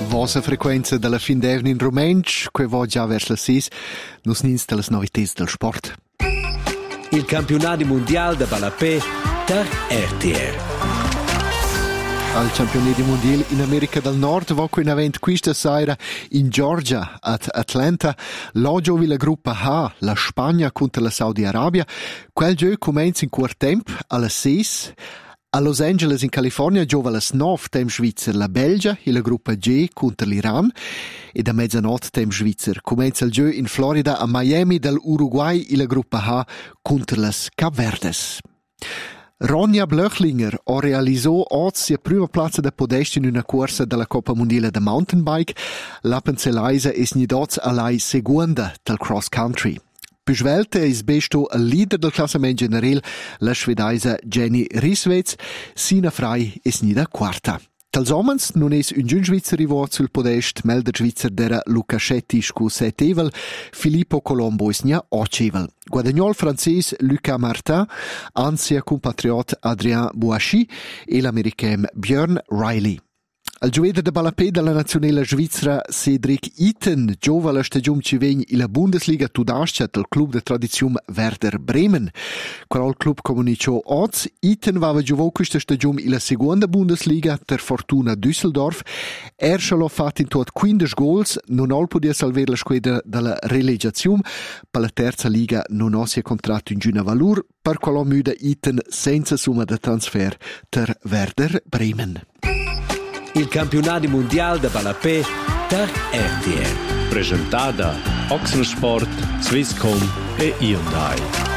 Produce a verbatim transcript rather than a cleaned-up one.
vosa frequenza della fin d'evn in Rumensch, che va già verso le sei, nus nins delle novità del sport. Il campionato mondiale da Balapè per R T R. Al campionato mondiale in America del Nord va un evento questa sera in Georgia, ad Atlanta. L'oggi vi la gruppa H, la Spagna contro la Saudi Arabia. Quel gioco comincia in quart tempo alle sei. A Los Angeles in California giova alle nove tempo Svizzer la Belgia e la gruppa G contro l'Iran. E da mezzanotte tempo Svizzer comincia il gioco in Florida a Miami dall'Uruguay e la gruppa H contro le Cap Verdes. Ronja Blöchlinger ha realizzato oggi la prima piazza da podest in una corsa della Coppa Mondiale da Mountain Bike. La Penselaisa è snidots a lei seconda del cross country. Più svelta è sbesto il leader del classamento generale, la svedese Jenny Risswitz. Sina Frei è snida quarta. Tals omens non è un giun Svizzer arrivato sul podest, mel der Svizzer dera Lucaschetti scu settevel, Filippo Colombo è snia ocevel. Guadagnol francese Lucas Martin, ansia compatriot Adrien Bouachy e l'americano Björn Riley. Al giovedì de Balapè della nazionale svizzera Cedric Iten giova la stagione ci vegna in la Bundesliga tudascia del club de tradizione Werder Bremen. Qual club comunicò oggi, Iten va giovò questa stagione in la seconda Bundesliga per Fortuna Düsseldorf. Er l'ha fatto in tot quindici goals, non ha potuto salvare la squadra dalla relegazione. Per la terza liga non ha si contratto in giuna valur, per qual muda Iten senza somma da transfer per Werder Bremen. Il campionato mondiale da Balapè per R T R. Presentata Oxensport, Swisscom e Hyundai.